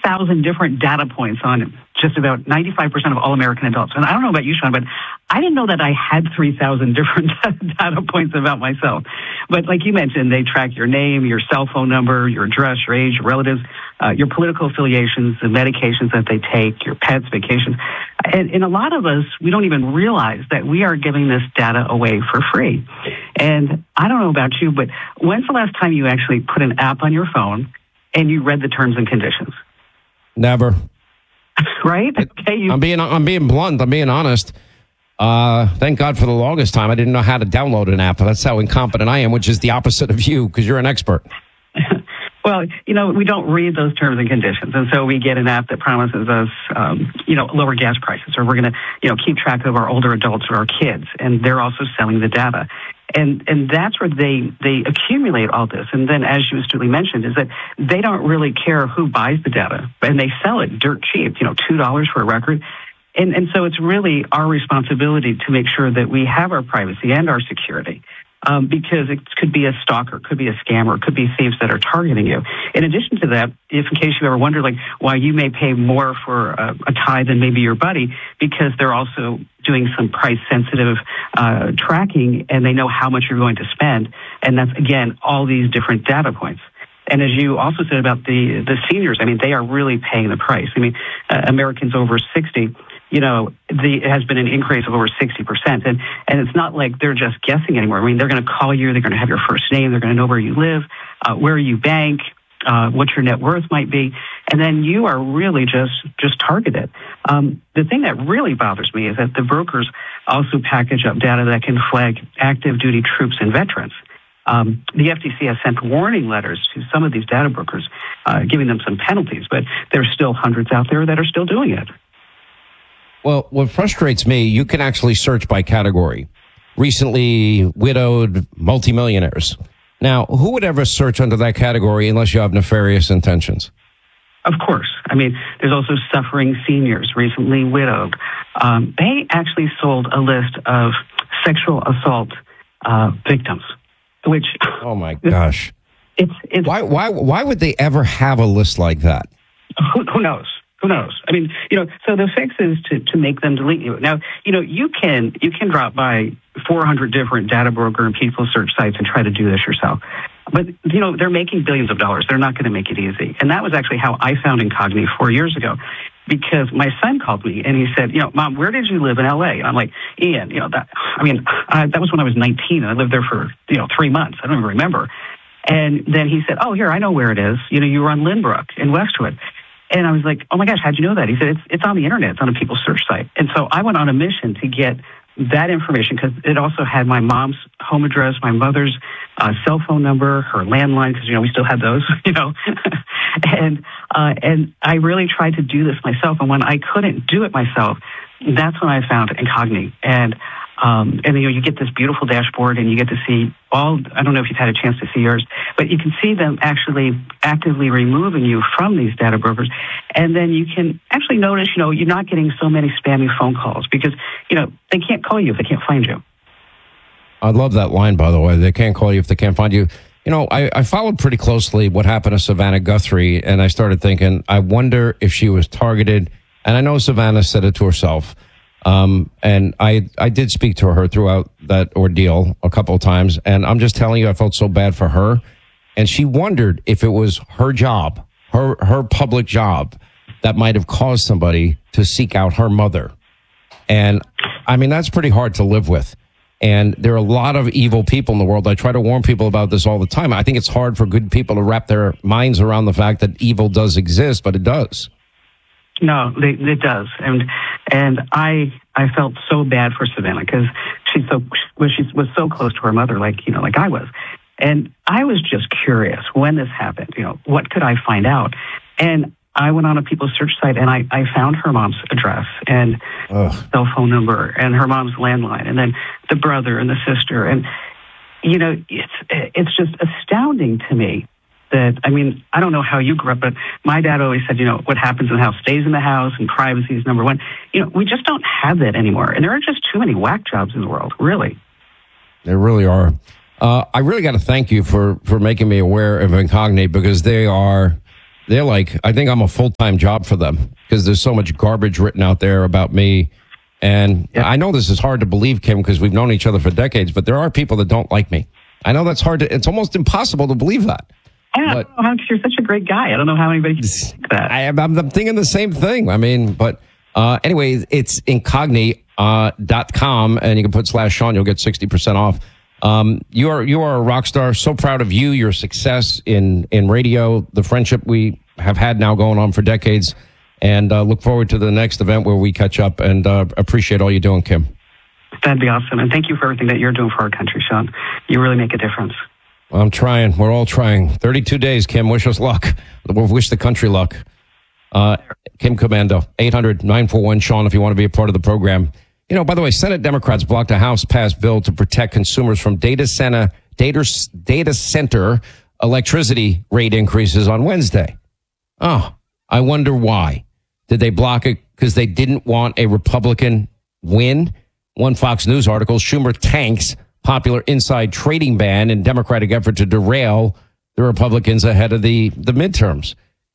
3,000 different data points on just about 95% of all American adults. And I don't know about you, Sean, but I didn't know that I had 3,000 different data points about myself. But like you mentioned, they track your name, your cell phone number, your address, your age, your relatives, your political affiliations, the medications that they take, your pets, vacations. And a lot of us, we don't even realize that we are giving this data away for free. And I don't know about you, but when's the last time you actually put an app on your phone and you read the terms and conditions? Never. Right? Okay, I'm being blunt. I'm being honest. Thank God for the longest time I didn't know how to download an app. That's how incompetent I am, which is the opposite of you, because you're an expert. Well, we don't read those terms and conditions. And so we get an app that promises us, lower gas prices, or we're going to, keep track of our older adults or our kids. And they're also selling the data. And that's where they accumulate all this. And then, as you astutely mentioned, is that they don't really care who buys the data. And they sell it dirt cheap, $2 for a record. And so it's really our responsibility to make sure that we have our privacy and our security. Because it could be a stalker, could be a scammer, could be thieves that are targeting you. In addition to that, if in case you ever wonder why you may pay more for a tie than maybe your buddy, because they're also doing some price sensitive tracking and they know how much you're going to spend. And that's, again, all these different data points. And as you also said about the seniors, they are really paying the price. Americans over 60, it has been an increase of over 60%. And it's not like they're just guessing anymore. They're going to call you. They're going to have your first name. They're going to know where you live, where you bank, what your net worth might be. And then you are really just targeted. The thing that really bothers me is that the brokers also package up data that can flag active duty troops and veterans. The FTC has sent warning letters to some of these data brokers, giving them some penalties, but there's still hundreds out there that are still doing it. Well, what frustrates me, you can actually search by category. Recently widowed multimillionaires. Now, who would ever search under that category unless you have nefarious intentions? Of course. There's also suffering seniors, recently widowed. They actually sold a list of sexual assault victims, which... Oh, my gosh. It's Why would they ever have a list like that? Who knows? Who knows? So the fix is to make them delete you. Now, you can drop by 400 different data broker and people search sites and try to do this yourself. But, they're making billions of dollars. They're not going to make it easy. And that was actually how I found Incogni 4 years ago, because my son called me and he said, Mom, where did you live in L.A.? And I'm like, Ian, that was when I was 19 and I lived there for, 3 months. I don't even remember. And then he said, oh, here, I know where it is. You were on Lynbrook in Westwood. And I was like, oh, my gosh, how'd you know that? He said, it's on the Internet. It's on a people's search site. And so I went on a mission to get that information, because it also had my mom's home address, my mother's cell phone number, her landline, because, we still had those, And I really tried to do this myself. And when I couldn't do it myself, that's when I found Incogni. And you get this beautiful dashboard and you get to see I don't know if you've had a chance to see yours, but you can see them actually actively removing you from these data brokers. And then you can actually notice, you're not getting so many spammy phone calls because, they can't call you if they can't find you. I love that line, by the way. They can't call you if they can't find you. I followed pretty closely what happened to Savannah Guthrie, and I started thinking, I wonder if she was targeted. And I know Savannah said it to herself. And I did speak to her throughout that ordeal a couple of times. And I'm just telling you, I felt so bad for her. And she wondered if it was her job, her public job, that might have caused somebody to seek out her mother. And that's pretty hard to live with. And there are a lot of evil people in the world. I try to warn people about this all the time. I think it's hard for good people to wrap their minds around the fact that evil does exist, but it does. No, it does. And I felt so bad for Savannah because she was so close to her mother, like I was. And I was just curious when this happened, what could I find out? And I went on a people's search site and I found her mom's address and cell phone number and her mom's landline and then the brother and the sister. And, it's just astounding to me that, I don't know how you grew up, but my dad always said, what happens in the house stays in the house and privacy is number one. We just don't have that anymore. And there are just too many whack jobs in the world, really. There really are. I really got to thank you for making me aware of Incogni, because they are they're like, I think I'm a full-time job for them because there's so much garbage written out there about me. And I know this is hard to believe, Kim, because we've known each other for decades, but there are people that don't like me. I know that's hard to, it's almost impossible to believe that. I don't know how, because you're such a great guy. I don't know how anybody can think that. I'm thinking the same thing. I mean, but anyway, it's incogni.com, and you can put /Sean. You'll get 60% off. You are a rock star. So proud of you, your success in radio, the friendship we have had now going on for decades, and look forward to the next event where we catch up, and appreciate all you're doing, Kim. That'd be awesome. And thank you for everything that you're doing for our country, Sean. You really make a difference. I'm trying. We're all trying. 32 days, Kim. Wish us luck. Wish the country luck. Kim Komando, 800-941-SEAN if you want to be a part of the program. You know, by the way, Senate Democrats blocked a House-passed bill to protect consumers from data center electricity rate increases on Wednesday. Oh, I wonder why. Did they block it because they didn't want a Republican win? One Fox News article, Schumer tanks popular inside trading ban in Democratic effort to derail the Republicans ahead of the midterms.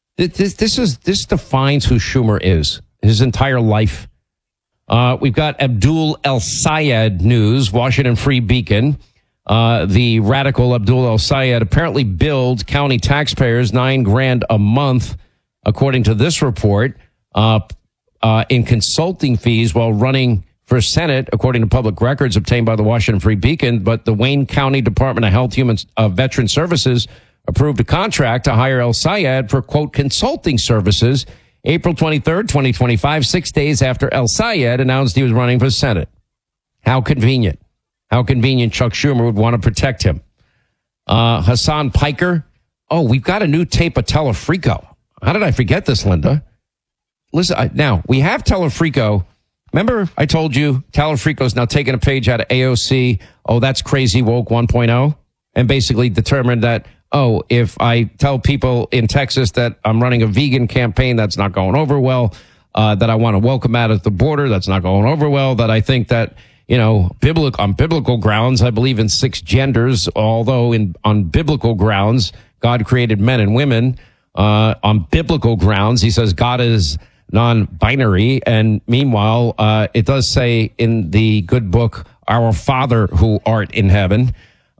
This defines who Schumer is, his entire life. We've got Abdul El-Sayed news, Washington Free Beacon. The radical Abdul El-Sayed apparently billed county taxpayers $9,000 a month, according to this report, in consulting fees while running for Senate, according to public records obtained by the Washington Free Beacon. But the Wayne County Department of Health, Human Veteran Services approved a contract to hire El-Sayed for, quote, consulting services April 23rd, 2025, 6 days after El-Sayed announced he was running for Senate. How convenient. How convenient Chuck Schumer would want to protect him. Hassan Piker. Oh, we've got a new tape of Telefrico. How did I forget this, Linda? Listen, now, we have Telefrico. Remember, I told you Telefrico's now taking a page out of AOC. Oh, that's crazy woke 1.0. And basically determined that, oh, if I tell people in Texas that I'm running a vegan campaign, that's not going over well, that I want to welcome out at the border, that's not going over well, that I think that, you know, on biblical grounds, I believe in 6 genders, although on biblical grounds, God created men and women. On biblical grounds, he says God is non-binary. And meanwhile, it does say in the good book, Our Father who art in heaven.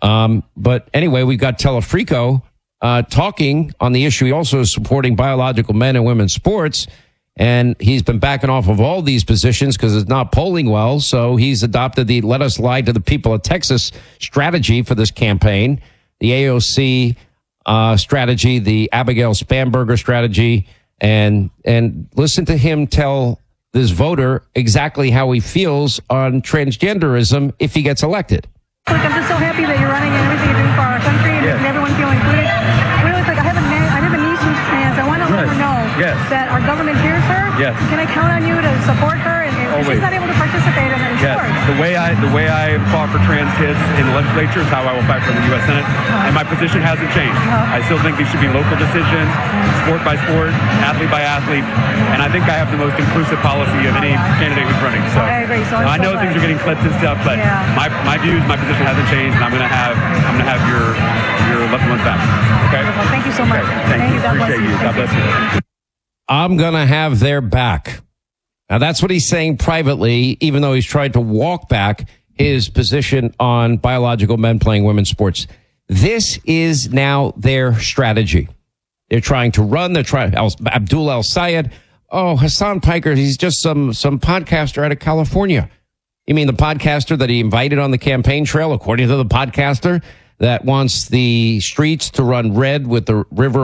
But anyway, we've got Telefrico talking on the issue. He also is supporting biological men and women's sports. And he's been backing off of all these positions because it's not polling well. So he's adopted the let us lie to the people of Texas strategy for this campaign, the AOC strategy, the Abigail Spanberger strategy. And listen to him tell this voter exactly how he feels on transgenderism if he gets elected. Look, I'm just so happy that you're running and everything you're doing for our country and making everyone feel included. Really, like I have a niece who's trans. I want to let her know that our government hears her. Yes. Can I count on you to support her? And she's not able to participate in sports. The way I fought for trans kids in the legislature is how I will fight for the U.S. Senate. And my position hasn't changed. I still think these should be local decisions, sport by sport, athlete by athlete. And I think I have the most inclusive policy of any candidate who's running. So I agree. So I know things are getting clipped and stuff, but my views, my position hasn't changed, and I'm going to have your loved ones back. Okay. Wonderful. Thank you so much. Okay. Thank you. Appreciate you. God bless you. I'm going to have their back. Now, that's what he's saying privately, even though he's tried to walk back his position on biological men playing women's sports. This is now their strategy. They're trying to run. They're trying. Abdul El-Sayed. Oh, Hassan Piker. He's just some podcaster out of California. You mean the podcaster that he invited on the campaign trail, according to the podcaster, that wants the streets to run red with the river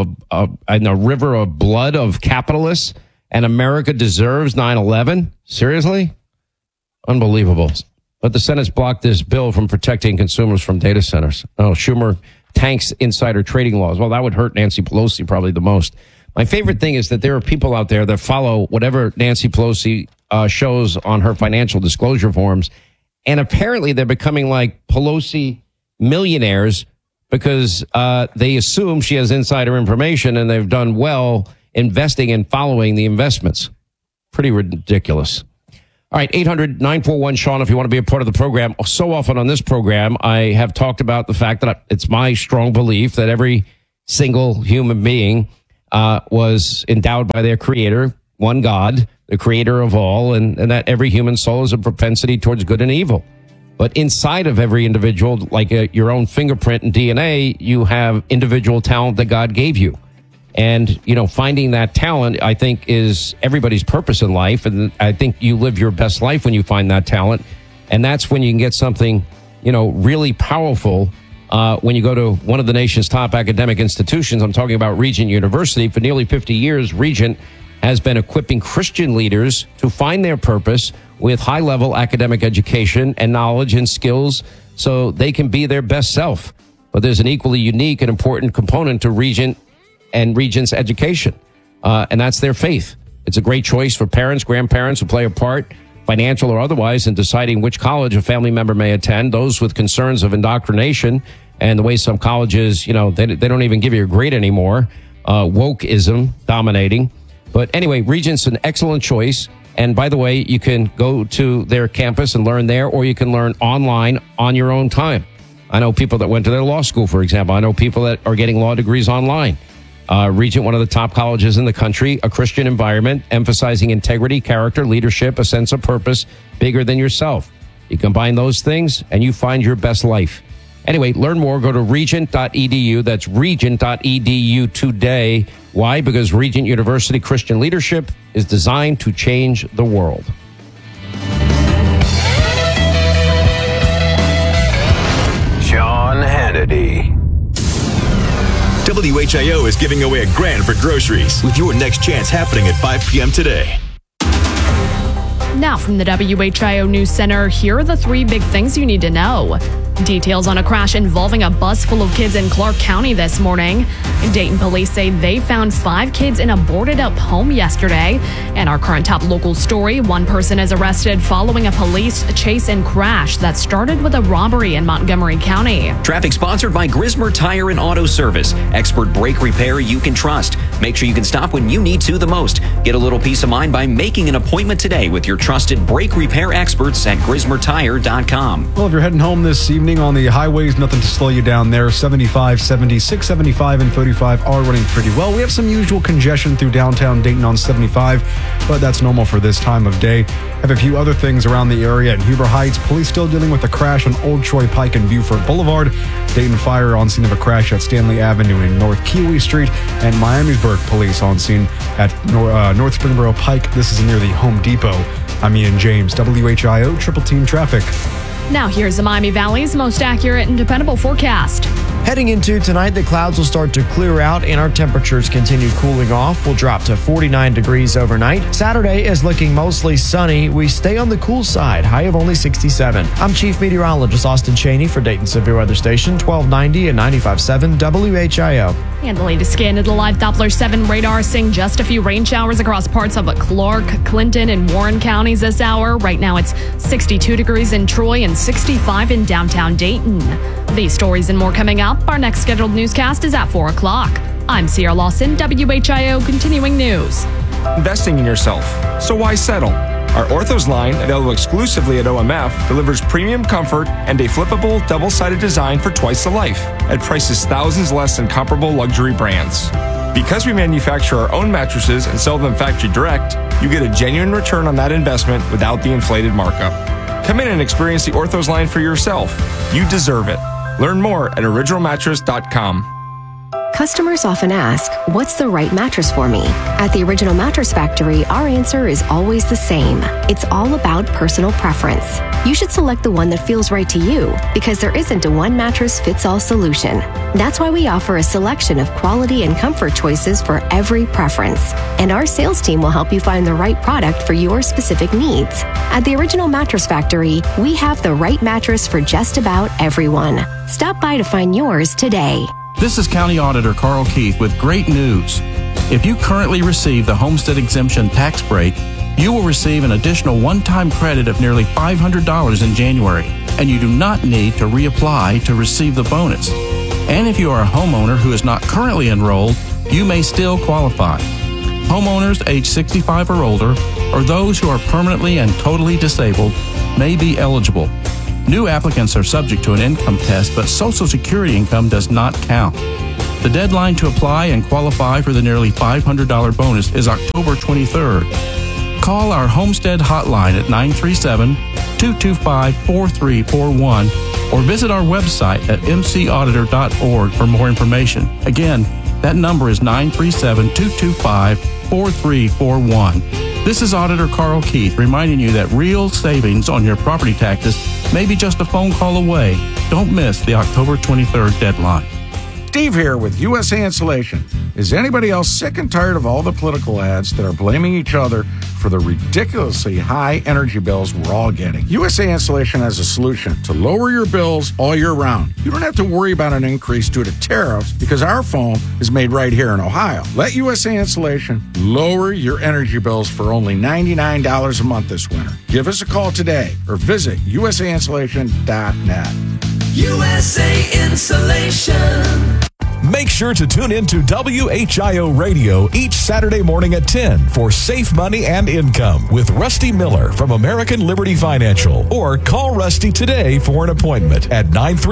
of blood of capitalists, and America deserves 9/11? Seriously? Unbelievable. But the Senate's blocked this bill from protecting consumers from data centers. Oh, Schumer tanks insider trading laws. Well, that would hurt Nancy Pelosi probably the most. My favorite thing is that there are people out there that follow whatever Nancy Pelosi shows on her financial disclosure forms, and apparently they're becoming like Pelosi millionaires because they assume she has insider information and they've done well investing and following the investments. Pretty ridiculous. All right, 800-941-SEAN if you want to be a part of the program. So often on this program, I have talked about the fact that it's my strong belief that every single human being was endowed by their creator, one God, the creator of all, and that every human soul has a propensity towards good and evil. But inside of every individual, like your own fingerprint and DNA, you have individual talent that God gave you. And, finding that talent, I think, is everybody's purpose in life. And I think you live your best life when you find that talent. And that's when you can get something, really powerful. When you go to one of the nation's top academic institutions, I'm talking about Regent University. For nearly 50 years, Regent has been equipping Christian leaders to find their purpose with high-level academic education and knowledge and skills so they can be their best self. But there's an equally unique and important component to Regent and Regent's education, and that's their faith. It's a great choice for parents, grandparents who play a part, financial or otherwise, in deciding which college a family member may attend, those with concerns of indoctrination and the way some colleges, they don't even give you a grade anymore, wokeism dominating. But anyway, Regent's an excellent choice. And by the way, you can go to their campus and learn there, or you can learn online on your own time. I know people that went to their law school, for example. I know people that are getting law degrees online. Regent, one of the top colleges in the country, a Christian environment, emphasizing integrity, character, leadership, a sense of purpose, bigger than yourself. You combine those things and you find your best life. Anyway, learn more. Go to regent.edu. That's regent.edu today. Why? Because Regent University Christian leadership is designed to change the world. Sean Hannity. WHIO is giving away $1,000 for groceries with your next chance happening at 5 p.m. today. Now from the WHIO News Center, here are the 3 big things you need to know. Details on a crash involving a bus full of kids in Clark County this morning. Dayton police say they found 5 kids in a boarded-up home yesterday. And our current top local story, one person is arrested following a police chase and crash that started with a robbery in Montgomery County. Traffic sponsored by Grismer Tire and Auto Service. Expert brake repair you can trust. Make sure you can stop when you need to the most. Get a little peace of mind by making an appointment today with your trusted brake repair experts at GrismerTire.com. Well, if you're heading home this evening on the highways, nothing to slow you down there. 75, 76, 75, and 35 are running pretty well. We have some usual congestion through downtown Dayton on 75, but that's normal for this time of day. Have a few other things around the area. In Huber Heights, police still dealing with a crash on Old Troy Pike and Buford Boulevard. Dayton Fire on scene of a crash at Stanley Avenue in North Kiwi Street. And Miamisburg police on scene at North Springboro Pike. This is near the Home Depot. I'm Ian James, WHIO Triple Team Traffic. Now here's the Miami Valley's most accurate and dependable forecast. Heading into tonight, the clouds will start to clear out and our temperatures continue cooling off. We'll drop to 49 degrees overnight. Saturday is looking mostly sunny. We stay on the cool side, high of only 67. I'm Chief Meteorologist Austin Cheney for Dayton Severe Weather Station, 1290 and 95.7 WHIO. And the latest scan of the live Doppler 7 radar seeing just a few rain showers across parts of Clark, Clinton, and Warren counties this hour. Right now it's 62 degrees in Troy and 65 in downtown Dayton. These stories and more coming up. Our next scheduled newscast is at 4 o'clock. I'm Sierra Lawson, WHIO Continuing News. Investing in yourself. So why settle? Our Orthos line, available exclusively at OMF, delivers premium comfort and a flippable, double-sided design for twice the life at prices thousands less than comparable luxury brands. Because we manufacture our own mattresses and sell them factory direct, you get a genuine return on that investment without the inflated markup. Come in and experience the Orthos line for yourself. You deserve it. Learn more at originalmattress.com. Customers often ask, what's the right mattress for me? At the Original Mattress Factory, our answer is always the same. It's all about personal preference. You should select the one that feels right to you because there isn't a one-mattress-fits-all solution. That's why we offer a selection of quality and comfort choices for every preference. And our sales team will help you find the right product for your specific needs. At the Original Mattress Factory, we have the right mattress for just about everyone. Stop by to find yours today. This is County Auditor Carl Keith with great news. If you currently receive the Homestead Exemption tax break, you will receive an additional one-time credit of nearly $500 in January, and you do not need to reapply to receive the bonus. And if you are a homeowner who is not currently enrolled, you may still qualify. Homeowners age 65 or older, or those who are permanently and totally disabled, may be eligible. New applicants are subject to an income test, but Social Security income does not count. The deadline to apply and qualify for the nearly $500 bonus is October 23rd. Call our Homestead hotline at 937-225-4341 or visit our website at mcauditor.org for more information. Again, that number is 937-225-4341. This is Auditor Carl Keith reminding you that real savings on your property taxes may be just a phone call away. Don't miss the October 23rd deadline. Steve here with USA Insulation. Is anybody else sick and tired of all the political ads that are blaming each other for the ridiculously high energy bills we're all getting? USA Insulation has a solution to lower your bills all year round. You don't have to worry about an increase due to tariffs because our foam is made right here in Ohio. Let USA Insulation lower your energy bills for only $99 a month this winter. Give us a call today or visit usainsulation.net. USA Insulation. Make sure to tune in to WHIO Radio each Saturday morning at 10 for Safe Money and Income with Rusty Miller from American Liberty Financial. Or call Rusty today for an appointment at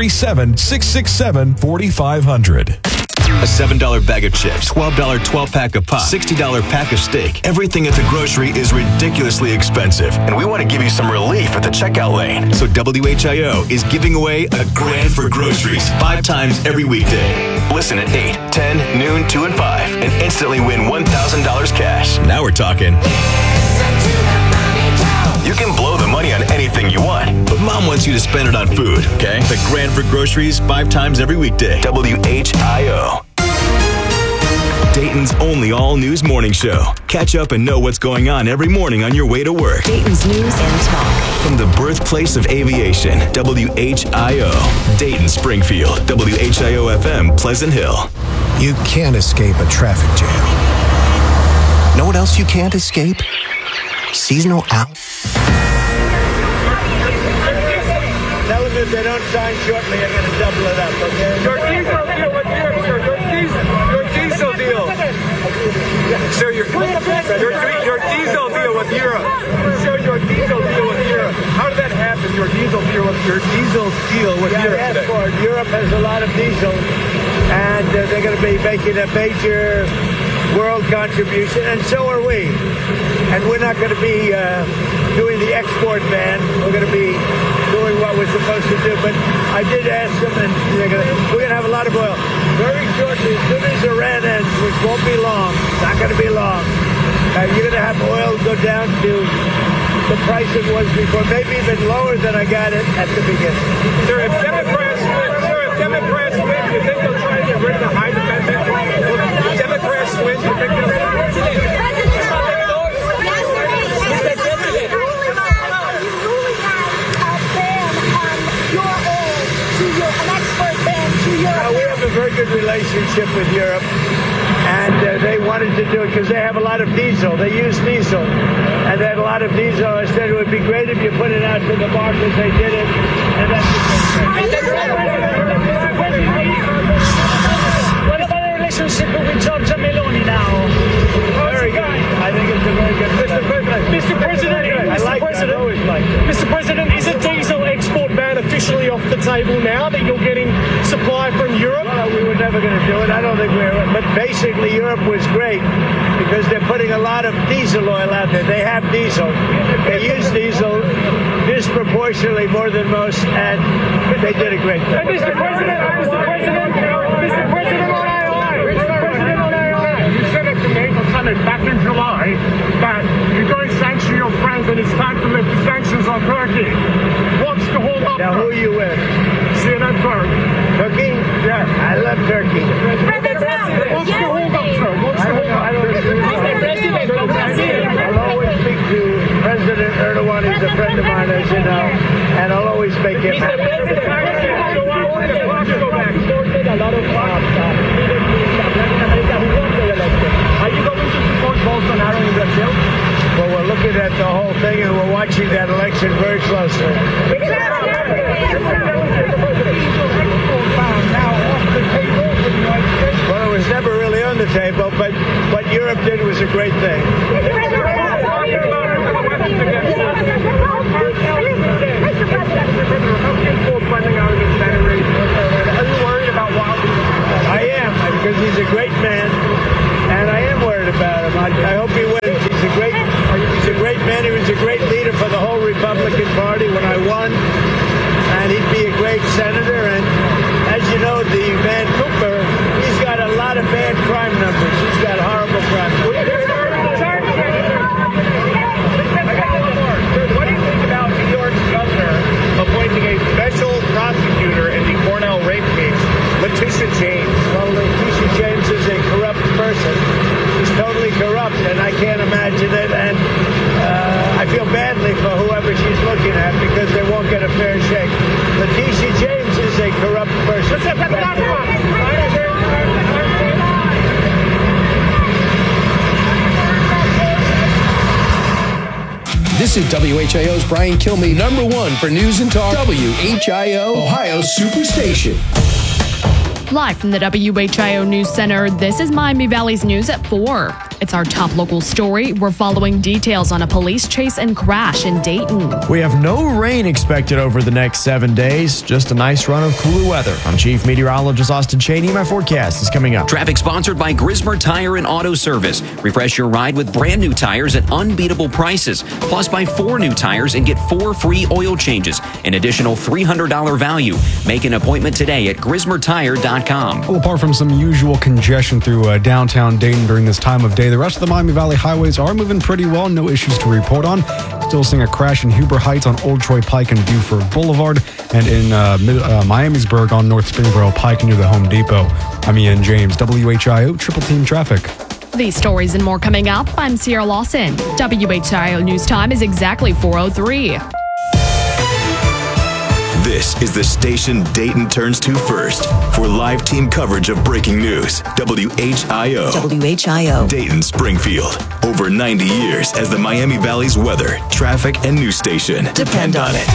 937-667-4500. A $7 bag of chips, $12 12-pack of pop, $60 pack of steak. Everything at the grocery is ridiculously expensive, and we want to give you some relief at the checkout lane. So WHIO is giving away a grand for groceries 5 times every weekday. Listen at 8, 10, noon, 2, and 5, and instantly win $1,000 cash. Now we're talking. You can blow the money on anything you want, but Mom wants you to spend it on food, okay? The grand for groceries 5 times every weekday. WHIO. Dayton's only all-news morning show. Catch up and know what's going on every morning on your way to work. Dayton's News and Talk. From the birthplace of aviation, WHIO. Dayton, Springfield. WHIO-FM, Pleasant Hill. You can't escape a traffic jam. Know what else you can't escape? Seasonal out. Tell them if they don't sign shortly, I'm going to double it up, okay? Your diesel deal with Europe, sir. Your diesel deal. Sir, your diesel deal with Europe. Sir, your diesel deal with Europe. How did that happen? Your diesel deal with Europe today? Europe has a lot of diesel, and they're going to be making a major world contribution, and so are we. And we're not going to be doing the export ban. We're going to be doing what we're supposed to do. But I did ask them, and we're going to have a lot of oil. Very shortly, as soon as Iran ends, which won't be long, not going to be long, you're going to have oil go down to the price it was before, maybe even lower than I got it at the beginning. Sir, if Democrats win, you think they'll try to get rid of the high defense engine? If Democrats win, you think they'll... We have a very good relationship with Europe, and they wanted to do it because they have a lot of diesel. They use diesel, and they had a lot of diesel. I said it would be great if you put it out to the market. They did it, and that's what about the relationship with Giorgia Meloni now? Very good. I think it's a very good. Mr. President, Mr. President, is a diesel export ban officially off the table now that you're getting supply from Europe? Well, we were never going to do it. I don't think we were. But basically, Europe was great because they're putting a lot of diesel oil out there. They have diesel. They use diesel disproportionately more than most, and they did a great thing. Mr. President, on AI. You said it to me on Sunday back in July that you're going to sanction your friends and it's time to lift the sanctions on Turkey. What's the hold up? Now, who are you with? CNN Turk. Turkey? Yeah, I love Turkey. What's the hold up, sir? What's the hold up? I don't I'll always speak to President Erdogan. He's a friend of mine, as you know, and I'll always make him happy. A lot of are you going to support Bolsonaro in Brazil? Well, we're looking at the whole thing and we're watching that election very closely. Well, it was never really on the table, but what Europe did was a great thing. Are you worried about Wilding? I am, because great man, and I am worried about him. I hope he wins. He's a great man. He was a great leader for the whole Republican Party when I won, and he'd be a great senator. And as you know, the man Cooper, he's got a lot of bad crime numbers. He's got horrible crime numbers. What do you think about New York's governor appointing a special prosecutor in the Cornell rape case, Letitia James? Well, Letitia James is a corrupt person. She's totally corrupt, and I can't imagine it. And I feel badly for whoever she's looking at because they won't get a fair shake. Letitia James is a corrupt person. This is WHIO's Brian Kilmeade, number one for news and talk. WHIO, Ohio Superstation. Live from the WHIO News Center, this is Miami Valley's News at 4. It's our top local story. We're following details on a police chase and crash in Dayton. We have no rain expected over the next 7 days. Just a nice run of cooler weather. I'm Chief Meteorologist Austin Cheney. My forecast is coming up. Traffic sponsored by Grismer Tire and Auto Service. Refresh your ride with brand new tires at unbeatable prices. Plus, buy 4 new tires and get 4 free oil changes. An additional $300 value. Make an appointment today at GrismerTire.com. Well, apart from some usual congestion through downtown Dayton during this time of day, the rest of the Miami Valley highways are moving pretty well. No issues to report on. Still seeing a crash in Huber Heights on Old Troy Pike and Buford Boulevard, and in Miamisburg on North Springboro Pike near the Home Depot. I'm Ian James, WHIO Triple Team Traffic. These stories and more coming up. I'm Sierra Lawson. WHIO News Time is exactly 4:03. This is the station Dayton turns to first for live team coverage of breaking news. WHIO. WHIO. Dayton, Springfield. Over 90 years as the Miami Valley's weather, traffic, and news station. Depend on it.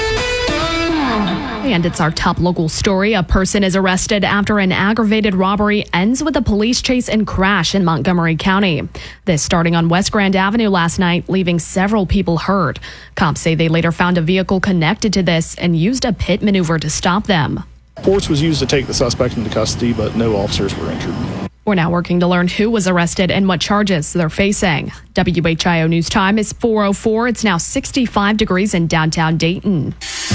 And it's our top local story. A person is arrested after an aggravated robbery ends with a police chase and crash in Montgomery County. This starting on West Grand Avenue last night, leaving several people hurt. Cops say they later found a vehicle connected to this and used a pit maneuver to stop them. Force was used to take the suspect into custody, but no officers were injured. We're now working to learn who was arrested and what charges they're facing. WHIO News Time is 4:04. It's now 65 degrees in downtown Dayton.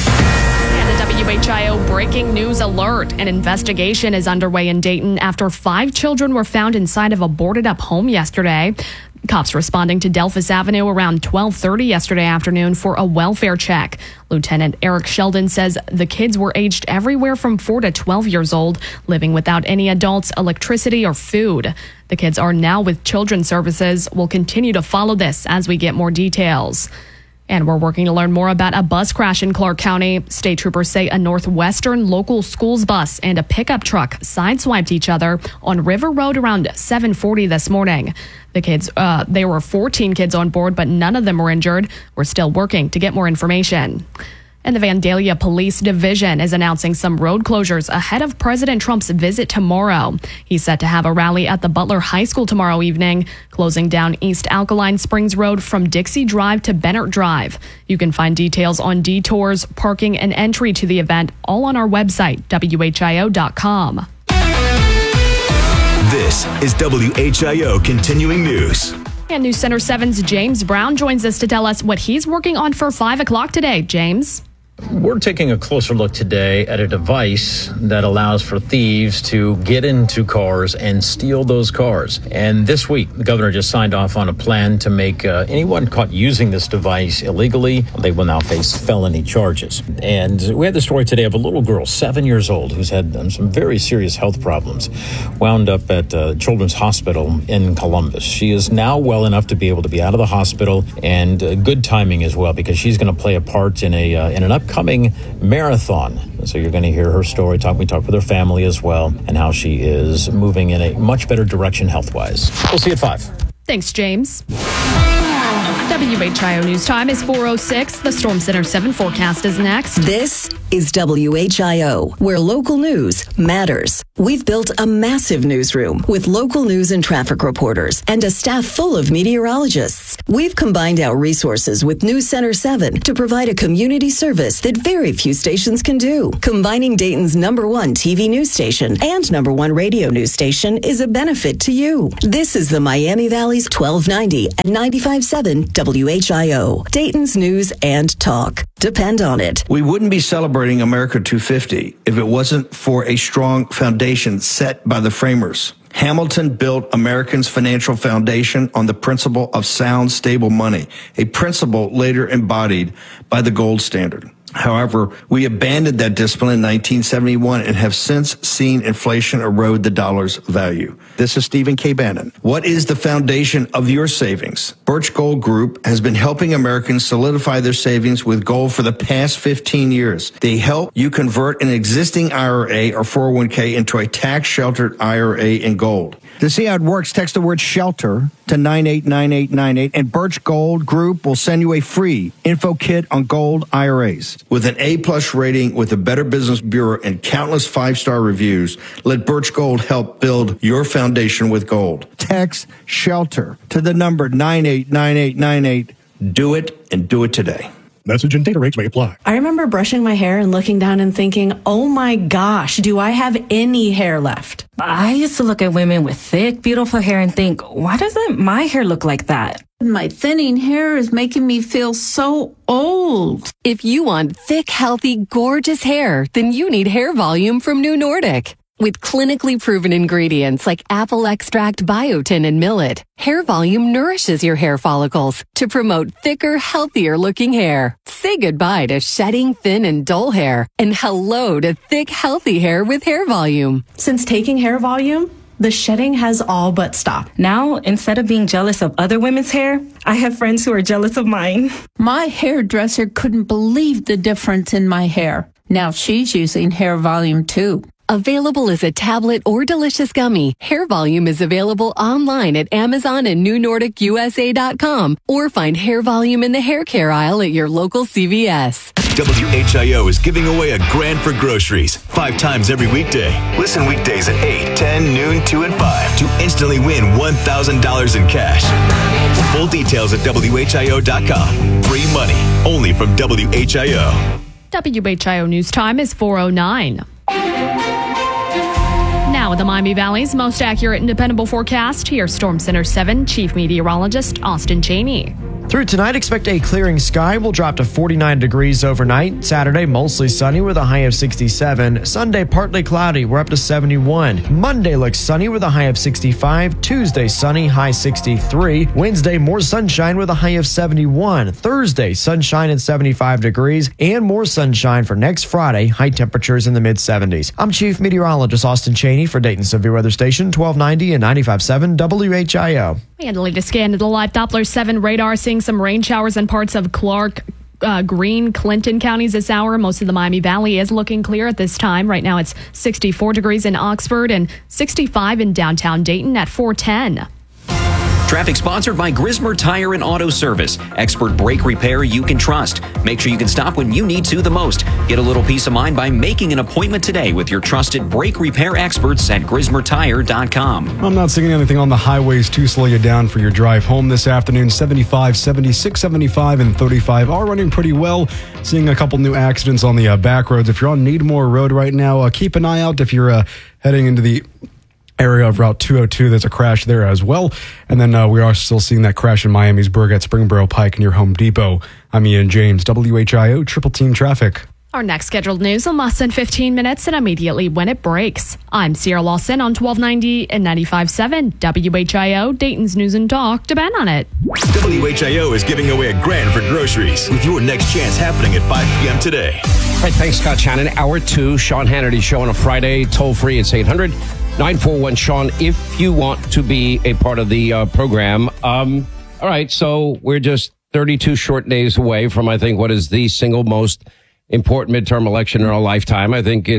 WHIO breaking news alert. An investigation is underway in Dayton after 5 children were found inside of a boarded up home yesterday. Cops responding to Delphus Avenue around 12:30 yesterday afternoon for a welfare check. Lieutenant Eric Sheldon says the kids were aged everywhere from 4 to 12 years old, living without any adults, electricity, or food. The kids are now with Children's Services. We'll continue to follow this as we get more details. And we're working to learn more about a bus crash in Clark County. State troopers say a Northwestern local schools bus and a pickup truck sideswiped each other on River Road around 7:40 this morning. The kids, there were 14 kids on board, but none of them were injured. We're still working to get more information. And the Vandalia Police Division is announcing some road closures ahead of President Trump's visit tomorrow. He's set to have a rally at the Butler High School tomorrow evening, closing down East Alkaline Springs Road from Dixie Drive to Bennett Drive. You can find details on detours, parking, and entry to the event all on our website, WHIO.com. This is WHIO Continuing News. And News Center 7's James Brown joins us to tell us what he's working on for 5 o'clock today. James? We're taking a closer look today at a device that allows for thieves to get into cars and steal those cars. And this week, the governor just signed off on a plan to make anyone caught using this device illegally, they will now face felony charges. And we had the story today of a little girl, 7 years old, who's had some very serious health problems, wound up at Children's Hospital in Columbus. She is now well enough to be able to be out of the hospital, and good timing as well, because she's going to play a part in an upcoming marathon. So you're going to hear her story. We talk with her family as well, and how she is moving in a much better direction health-wise. We'll see you at 5. Thanks, James. WHIO News Time is 4:06. The Storm Center 7 forecast is next. This is WHIO, where local news matters. we've built a massive newsroom with local news and traffic reporters and a staff full of meteorologists. We've combined our resources with News Center 7 to provide a community service that very few stations can do. Combining Dayton's #1 TV news station and #1 radio news station is a benefit to you. This is the Miami Valley's 1290 and 95.7 WHIO. Dayton's news and talk. Depend on it. We wouldn't be celebrating America 250 if it wasn't for a strong foundation set by the framers. Hamilton built Americans' financial foundation on the principle of sound, stable money, a principle later embodied by the gold standard. However, we abandoned that discipline in 1971 and have since seen inflation erode the dollar's value. This is Stephen K. Bannon. What is the foundation of your savings? Birch Gold Group has been helping Americans solidify their savings with gold for the past 15 years. They help you convert an existing IRA or 401k into a tax-sheltered IRA in gold. To see how it works, text the word SHELTER to 989898, and Birch Gold Group will send you a free info kit on gold IRAs. With an A+ rating with the Better Business Bureau and countless 5-star reviews, let Birch Gold help build your foundation with gold. Text SHELTER to the number 989898. Do it, and do it today. Message and data rates may apply. I remember brushing my hair and looking down and thinking, oh my gosh, do I have any hair left? I used to look at women with thick, beautiful hair and think, why doesn't my hair look like that? My thinning hair is making me feel so old. If you want thick, healthy, gorgeous hair, then you need Hair Volume from New Nordic. With clinically proven ingredients like apple extract, biotin, and millet, Hair Volume nourishes your hair follicles to promote thicker, healthier looking hair. Say goodbye to shedding, thin, and dull hair, and hello to thick, healthy hair with Hair Volume. Since taking Hair Volume, the shedding has all but stopped. Now, instead of being jealous of other women's hair, I have friends who are jealous of mine. My hairdresser couldn't believe the difference in my hair. Now she's using Hair Volume too. Available as a tablet or delicious gummy, Hair Volume is available online at Amazon and NewNordicUSA.com, or find Hair Volume in the hair care aisle at your local CVS. WHIO is giving away $1,000 for groceries 5 times every weekday. Listen weekdays at 8, 10, noon, 2, and 5 to instantly win $1,000 in cash. Full details at WHIO.com. Free money only from WHIO. WHIO News Time is 4:09. Now with the Miami Valley's most accurate and dependable forecast, here's Storm Center 7 Chief Meteorologist Austin Cheney. Through tonight, expect a clearing sky. Will drop to 49 degrees overnight. Saturday, mostly sunny with a high of 67. Sunday, partly cloudy. We're up to 71. Monday looks sunny with a high of 65. Tuesday, sunny, high 63. Wednesday, more sunshine with a high of 71. Thursday, sunshine at 75 degrees. And more sunshine for next Friday. High temperatures in the mid-70s. I'm Chief Meteorologist Austin Cheney for Dayton Severe Weather Station, 1290 and 95.7 WHIO. And the latest scan of the live Doppler 7 radar, seeing some rain showers in parts of Clark, Greene, Clinton counties this hour. Most of the Miami Valley is looking clear at this time. Right now it's 64 degrees in Oxford and 65 in downtown Dayton at 410. Traffic sponsored by Grismer Tire and Auto Service. Expert brake repair you can trust. Make sure you can stop when you need to the most. Get a little peace of mind by making an appointment today with your trusted brake repair experts at GrismerTire.com. I'm not seeing anything on the highways to slow you down for your drive home this afternoon. 75, 76, 75, and 35 are running pretty well. Seeing a couple new accidents on the back roads. If you're on Needmore Road right now, keep an eye out if you're heading into the area of Route 202. There's a crash there as well. And then we are still seeing that crash in Miamisburg at Springboro Pike near Home Depot. I'm Ian James, WHIO Triple Team Traffic. Our next scheduled news in less than 15 minutes and immediately when it breaks. I'm Sierra Lawson on 1290 and 95.7 WHIO, Dayton's News and Talk. Depend on it. WHIO is giving away $1,000 for groceries with your next chance happening at 5 p.m. today. All right, thanks, Scott Shannon. Hour 2, Sean Hannity Show on a Friday. Toll free, it's 800-941-SEAN if you want to be a part of the program. All right, so we're just 32 short days away from, I think, what is the single most important midterm election in our lifetime. I think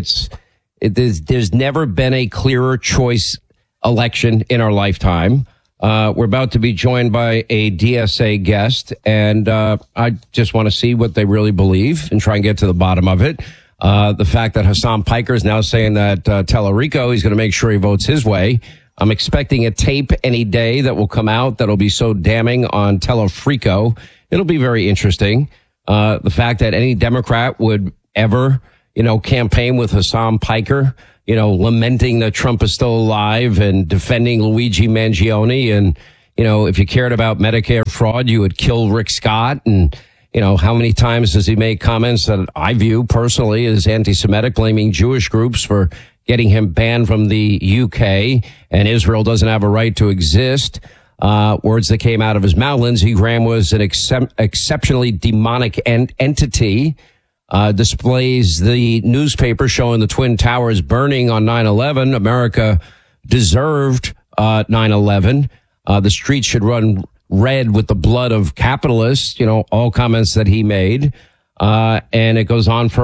there's never been a clearer choice election in our lifetime. We're about to be joined by a DSA guest, and I just want to see what they really believe and try and get to the bottom of it. The fact that Hassan Piker is now saying that Tellerico, he's going to make sure he votes his way. I'm expecting a tape any day that will come out that'll be so damning on Telefrico. It'll be very interesting. The fact that any Democrat would ever, campaign with Hassan Piker, lamenting that Trump is still alive and defending Luigi Mangione. And, if you cared about Medicare fraud, you would kill Rick Scott. And, how many times does he make comments that I view personally as anti-Semitic, blaming Jewish groups for getting him banned from the UK, and Israel doesn't have a right to exist. Words that came out of his mouth. Lindsey Graham was an exceptionally demonic entity. Displays the newspaper showing the Twin Towers burning on 9/11. America deserved 9/11. The streets should run red with the blood of capitalists. All comments that he made. And it goes on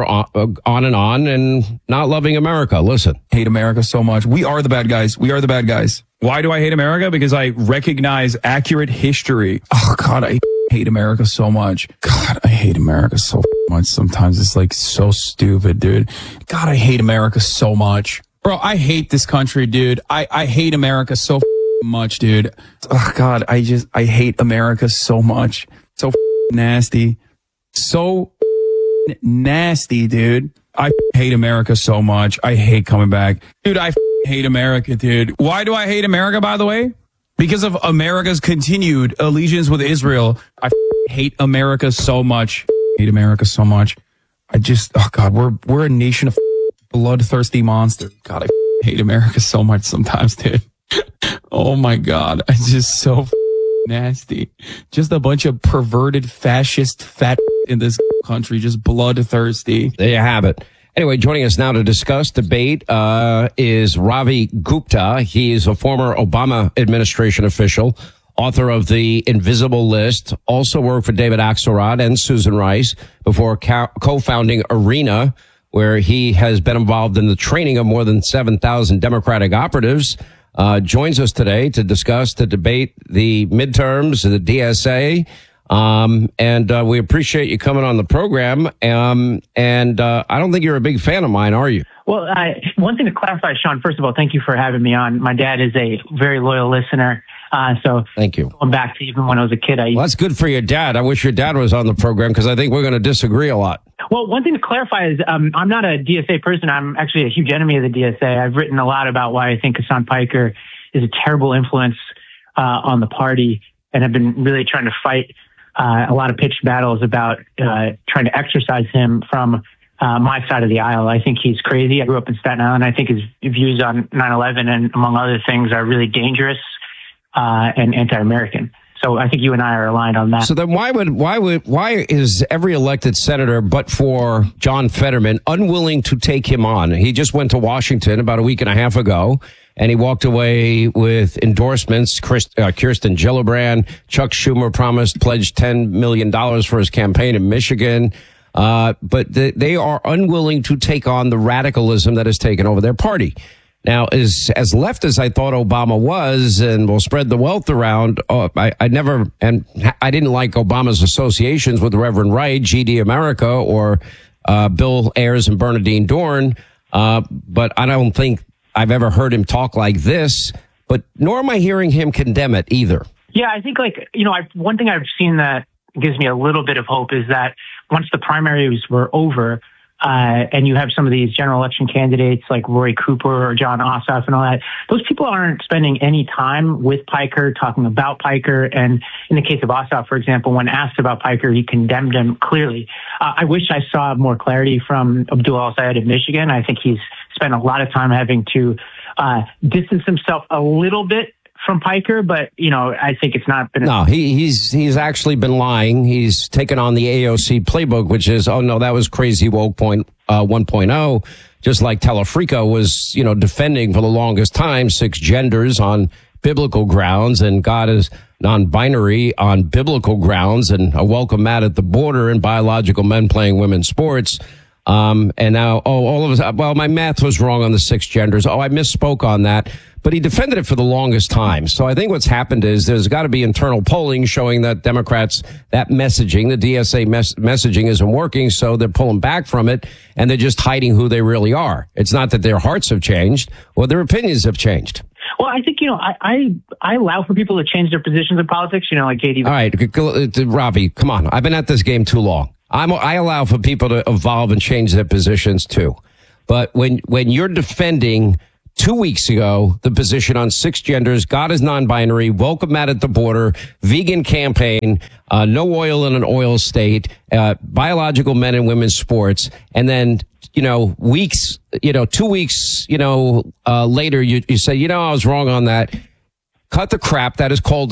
and not loving America. Listen. Hate America so much. We are the bad guys. We are the bad guys. Why do I hate America? Because I recognize accurate history. Oh, God, I hate America so much. God, I hate America so much. Sometimes it's like so stupid, dude. God, I hate America so much. Bro, I hate this country, dude. I hate America so much, dude. Oh, God, I hate America so much. So nasty. So nasty, dude. I hate America so much. I hate coming back. Dude, I hate America, dude. Why do I hate America, by the way? Because of America's continued allegiance with Israel. I hate America so much. Hate America so much. Oh God, we're a nation of bloodthirsty monsters. God, I hate America so much sometimes, dude. Oh my God, I'm just so nasty. Just a bunch of perverted fascist fat in this country, just bloodthirsty. There you have it. Anyway, joining us now to discuss debate is Ravi Gupta. He is a former Obama administration official, author of The Invisible List, also worked for David Axelrod and Susan Rice before co-founding Arena, where he has been involved in the training of more than 7,000 Democratic operatives. Joins us today to discuss, to debate the midterms, the DSA. And we appreciate you coming on the program. And I don't think you're a big fan of mine, are you? Well, one thing to clarify, Sean, first of all, thank you for having me on. My dad is a very loyal listener. So thank you. Going back to even when I was a kid, well, that's good for your dad. I wish your dad was on the program because I think we're going to disagree a lot. Well, one thing to clarify is I'm not a DSA person. I'm actually a huge enemy of the DSA. I've written a lot about why I think Hassan Piker is a terrible influence on the party, and have been really trying to fight a lot of pitched battles about trying to exorcise him from my side of the aisle. I think he's crazy. I grew up in Staten Island. I think his views on 9/11 and among other things are really dangerous and anti-American. So I think you and I are aligned on that. So then why is every elected senator, but for John Fetterman, unwilling to take him on? He just went to Washington about a week and a half ago, and he walked away with endorsements. Kirsten Gillibrand, Chuck Schumer pledged $10 million for his campaign in Michigan. But they are unwilling to take on the radicalism that has taken over their party. Now, as left as I thought Obama was, and will spread the wealth around, I didn't like Obama's associations with Reverend Wright, GD America, or Bill Ayers and Bernardine Dorn. But I don't think I've ever heard him talk like this, but nor am I hearing him condemn it either. Yeah, I think one thing I've seen that gives me a little bit of hope is that once the primaries were over, and you have some of these general election candidates like Roy Cooper or John Ossoff and all that, those people aren't spending any time with Piker, talking about Piker. And in the case of Ossoff, for example, when asked about Piker, he condemned him clearly. I wish I saw more clarity from Abdul al-Sayed of Michigan. I think he's spent a lot of time having to distance himself a little bit from Piker, but I think it's not been. No, he's actually been lying. He's taken on the AOC playbook, which is, oh no, that was crazy woke 1.0. Just like Telefrico was, defending for the longest time 6 genders on biblical grounds, and God is non-binary on biblical grounds, and a welcome mat at the border, and biological men playing women's sports. And now, all of us, well, my math was wrong on the 6 genders. I misspoke on that. But he defended it for the longest time. So I think what's happened is there's got to be internal polling showing that Democrats, that messaging, the DSA messaging isn't working. So they're pulling back from it and they're just hiding who they really are. It's not that their hearts have changed or their opinions have changed. Well, I think, I allow for people to change their positions in politics, like JD. All right, Robbie, come on. I've been at this game too long. I allow for people to evolve and change their positions too. But when you're defending 2 weeks ago the position on 6 genders, God is non-binary, woke them out at the border, vegan campaign, no oil in an oil state, biological men and women's sports, and then 2 weeks later you say, I was wrong on that. Cut the crap. That is called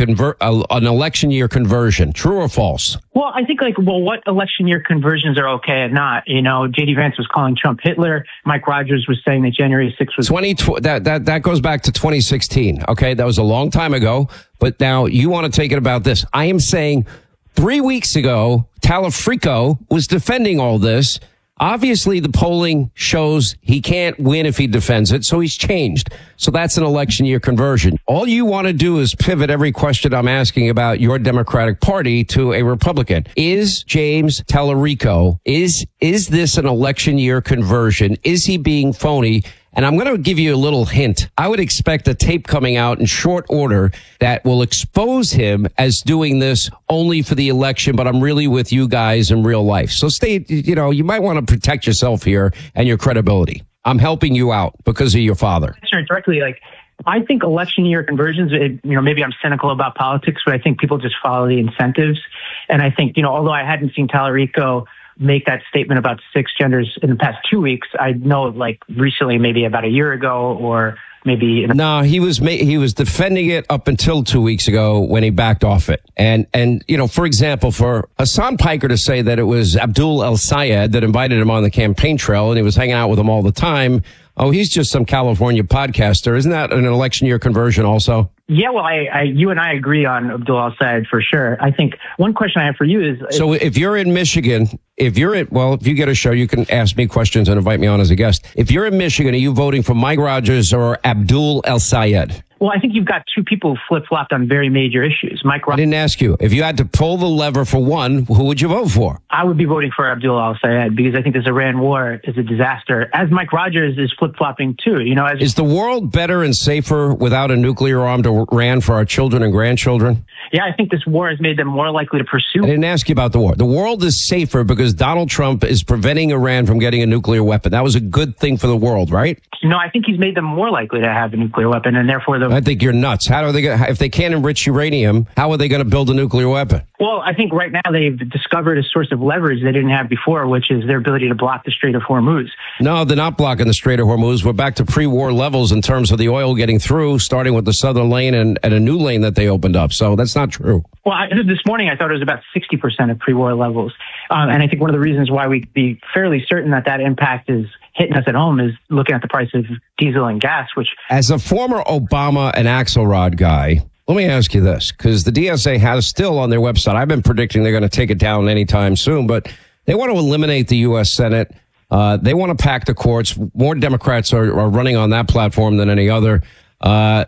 an election year conversion. True or false? Well, I think what election year conversions are okay and not. J.D. Vance was calling Trump Hitler. Mike Rogers was saying that January 6th was that goes back to 2016. Okay, that was a long time ago. But now you want to take it about this. I am saying 3 weeks ago, Talafrico was defending all this. Obviously, the polling shows he can't win if he defends it, so he's changed. So that's an election year conversion. All you want to do is pivot every question I'm asking about your Democratic Party to a Republican. Is James Talarico, is this an election year conversion? Is he being phony? And I'm going to give you a little hint. I would expect a tape coming out in short order that will expose him as doing this only for the election, but I'm really with you guys in real life. So you might want to protect yourself here and your credibility. I'm helping you out because of your father. Directly, I think election year conversions, maybe I'm cynical about politics, but I think people just follow the incentives. And I think, although I hadn't seen Talarico make that statement about 6 genders in the past 2 weeks, I know recently, maybe about a year ago or maybe. No, he was defending it up until 2 weeks ago when he backed off it. And for example, for Hassan Piker to say that it was Abdul El Sayed that invited him on the campaign trail and he was hanging out with him all the time. Oh, he's just some California podcaster. Isn't that an election year conversion also? Yeah, well, you and I agree on Abdul El Sayed for sure. I think one question I have for you is... So if you're in Michigan, if you get a show, you can ask me questions and invite me on as a guest. If you're in Michigan, are you voting for Mike Rogers or Abdul El Sayed? Well, I think you've got two people who flip-flopped on very major issues. Mike Rogers. I didn't ask you. If you had to pull the lever for one, who would you vote for? I would be voting for Abdul El Sayed because I think this Iran war is a disaster, as Mike Rogers is flip-flopping too. Is the world better and safer without a nuclear-armed Iran for our children and grandchildren? Yeah, I think this war has made them more likely to pursue. I didn't ask you about the war. The world is safer because Donald Trump is preventing Iran from getting a nuclear weapon. That was a good thing for the world, right? No, I think he's made them more likely to have a nuclear weapon, and therefore I think you're nuts. How are they going? If they can't enrich uranium, how are they going to build a nuclear weapon? Well, I think right now they've discovered a source of leverage they didn't have before, which is their ability to block the Strait of Hormuz. No, they're not blocking the Strait of Hormuz. We're back to pre-war levels in terms of the oil getting through, starting with the southern lane and a new lane that they opened up. So that's not true. Well, this morning I thought it was about 60% of pre-war levels. And I think one of the reasons why we'd be fairly certain that impact is hitting us at home is looking at the price of diesel and gas, which... As a former Obama and Axelrod guy, let me ask you this, because the DSA has still on their website, I've been predicting they're going to take it down anytime soon, but they want to eliminate the U.S. Senate. They want to pack the courts. More Democrats are running on that platform than any other. On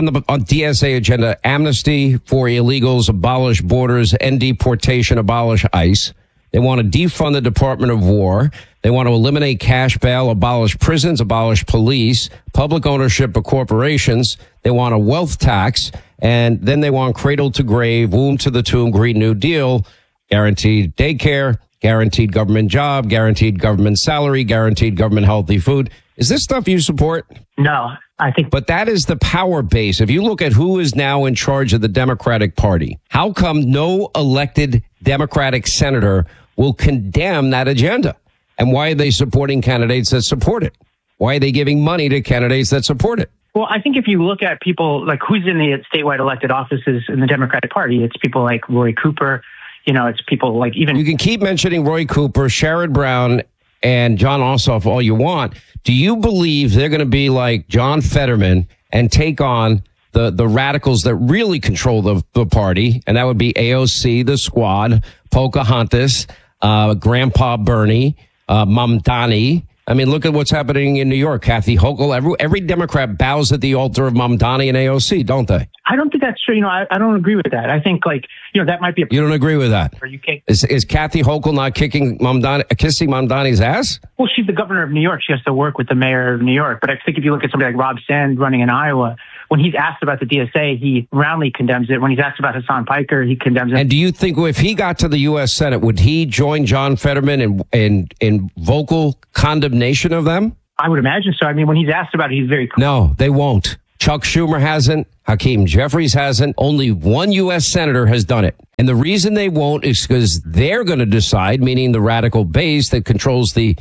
DSA agenda, amnesty for illegals, abolish borders, end deportation, abolish ICE. They want to defund the Department of War. They want to eliminate cash bail, abolish prisons, abolish police, public ownership of corporations. They want a wealth tax. And then they want cradle to grave, womb to the tomb, Green New Deal, guaranteed daycare, guaranteed government job, guaranteed government salary, guaranteed government healthy food. Is this stuff you support? No, I think. But that is the power base. If you look at who is now in charge of the Democratic Party, how come no elected Democratic senator will condemn that agenda? And why are they supporting candidates that support it? Why are they giving money to candidates that support it? Well, I think if you look at people like who's in the statewide elected offices in the Democratic Party, it's people like Roy Cooper. It's people like even... You can keep mentioning Roy Cooper, Sherrod Brown, and John Ossoff all you want. Do you believe they're going to be like John Fetterman and take on the radicals that really control the party? And that would be AOC, the Squad, Pocahontas, Grandpa Bernie, Mamdani. I mean, look at what's happening in New York. Kathy Hochul, every Democrat bows at the altar of Mamdani and AOC, don't they? I don't think that's true. I don't agree with that. I think, that might be You don't agree with that? You can't. Is Kathy Hochul not kissing Mamdani's ass? Well, she's the governor of New York. She has to work with the mayor of New York. But I think if you look at somebody like Rob Sand running in Iowa, when he's asked about the DSA, he roundly condemns it. When he's asked about Hassan Piker, he condemns it. And do you think if he got to the U.S. Senate, would he join John Fetterman in vocal condemnation of them? I would imagine so. I mean, when he's asked about it, he's very clear. No, they won't. Chuck Schumer hasn't. Hakeem Jeffries hasn't. Only one U.S. senator has done it. And the reason they won't is because they're going to decide, meaning the radical base that controls the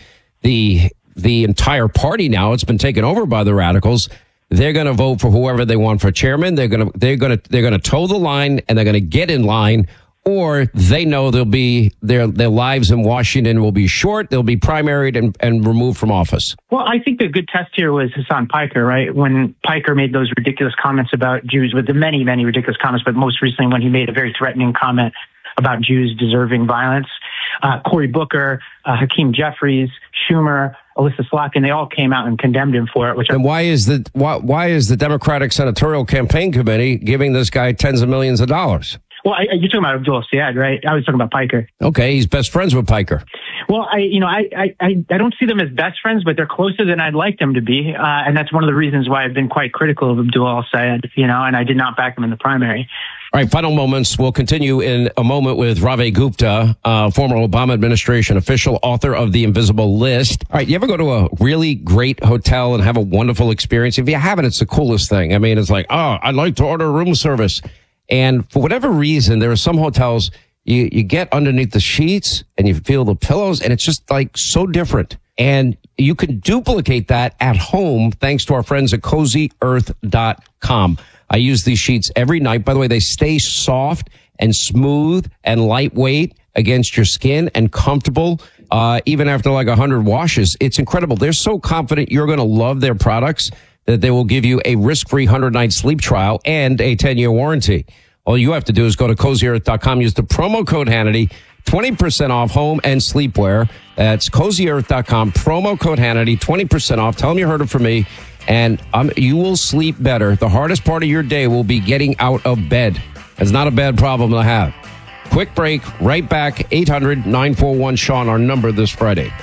entire party now. It's been taken over by the radicals. They're going to vote for whoever they want for chairman. They're going to toe the line, and they're going to get in line, or they know they'll be their lives in Washington will be short. They'll be primaried and removed from office. Well, I think the good test here was Hassan Piker, right? When Piker made those ridiculous comments about Jews, with the many, many ridiculous comments, but most recently when he made a very threatening comment about Jews deserving violence. Cory Booker, Hakeem Jeffries, Schumer, Alyssa Slotkin, they all came out and condemned him for it. And why is the Democratic Senatorial Campaign Committee giving this guy tens of millions of dollars? Well, you're talking about Abdul Syed, right? I was talking about Piker. Okay, he's best friends with Piker. Well, I don't see them as best friends, but they're closer than I'd like them to be, and that's one of the reasons why I've been quite critical of Abdul Syed, and I did not back him in the primary. All right, final moments. We'll continue in a moment with Ravi Gupta, former Obama administration official, author of The Invisible List. All right, you ever go to a really great hotel and have a wonderful experience? If you haven't, it's the coolest thing. I mean, it's like, oh, I'd like to order room service. And for whatever reason, there are some hotels you get underneath the sheets and you feel the pillows, and it's just like so different. And you can duplicate that at home thanks to our friends at CozyEarth.com. I use these sheets every night. By the way, they stay soft and smooth and lightweight against your skin and comfortable, even after like 100 washes. It's incredible. They're so confident you're going to love their products that they will give you a risk-free 100-night sleep trial and a 10-year warranty. All you have to do is go to CozyEarth.com, use the promo code Hannity, 20% off home and sleepwear. That's CozyEarth.com, promo code Hannity, 20% off. Tell them you heard it from me, and you will sleep better. The hardest part of your day will be getting out of bed. It's not a bad problem to have. Quick break, right back, 800-941-SEAN, our number this Friday.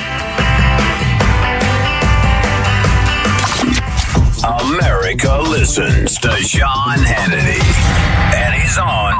America listens to Sean Hannity. And he's on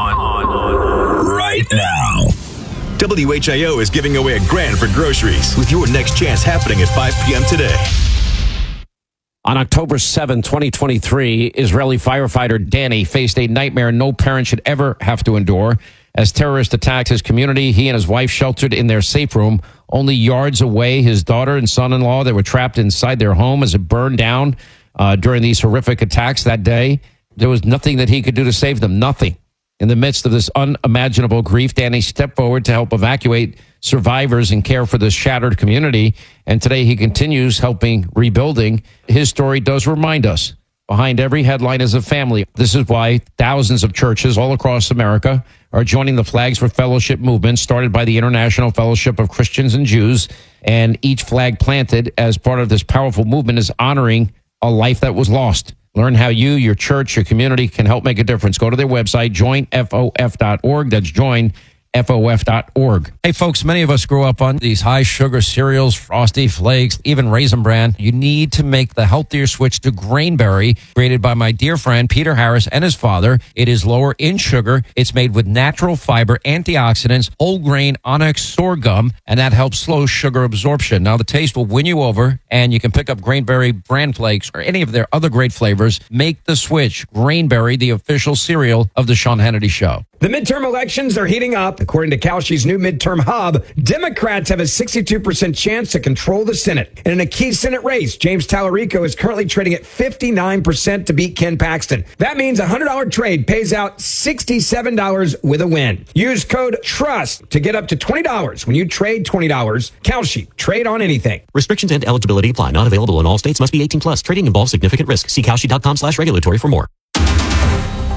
right now. WHIO is giving away $1,000 for groceries with your next chance happening at 5 p.m. today. On October 7, 2023, Israeli firefighter Danny faced a nightmare no parent should ever have to endure. As terrorists attacked his community, he and his wife sheltered in their safe room. Only yards away, his daughter and son-in-law, they were trapped inside their home as it burned down during these horrific attacks that day. There was nothing that he could do to save them, nothing. In the midst of this unimaginable grief, Danny stepped forward to help evacuate survivors and care for this shattered community. And today he continues helping rebuilding. His story does remind us, behind every headline is a family. This is why thousands of churches all across America are joining the Flags for Fellowship movement started by the International Fellowship of Christians and Jews. And each flag planted as part of this powerful movement is honoring a life that was lost. Learn how you, your church, your community can help make a difference. Go to their website, joinfof.org. That's joinfof.org. Hey, folks, many of us grew up on these high sugar cereals, Frosty Flakes, even Raisin Bran. You need to make the healthier switch to Grainberry, created by my dear friend Peter Harris and his father. It is lower in sugar. It's made with natural fiber, antioxidants, whole grain Onyx sorghum, and that helps slow sugar absorption. Now, the taste will win you over, and you can pick up Grainberry Bran Flakes or any of their other great flavors. Make the switch. Grainberry, the official cereal of the Sean Hannity Show. The midterm elections are heating up. According to Kalshi's new midterm hub, Democrats have a 62% chance to control the Senate. And in a key Senate race, James Tallarico is currently trading at 59% to beat Ken Paxton. That means a $100 trade pays out $67 with a win. Use code TRUST to get up to $20 when you trade $20. Kalshi, trade on anything. Restrictions and eligibility apply. Not available in all states. Must be 18 plus. Trading involves significant risk. See Kalshi.com/regulatory for more.